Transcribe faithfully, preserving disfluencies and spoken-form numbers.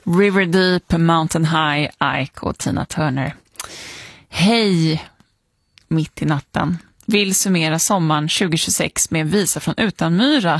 River Deep, Mountain High, Ike och Tina Turner. Hej, mitt i natten. Vill summera sommaren tjugo tjugosex med en visa från Utanmyra